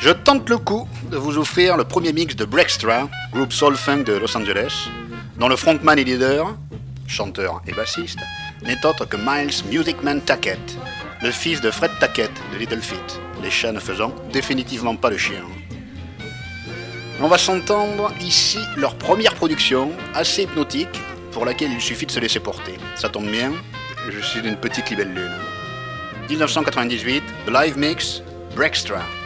Je tente le coup de vous offrir le premier mix de Breakstra, groupe soul-funk de Los Angeles, dont le frontman et leader, chanteur et bassiste, n'est autre que Miles Musicman Tackett, le fils de Fred Tackett de Little Feat, les chats ne faisant définitivement pas le chien. On va s'entendre ici leur première production, assez hypnotique, pour laquelle il suffit de se laisser porter. Ça tombe bien, je suis d'une petite libellule. 1998, The Live Mix, Breakstra.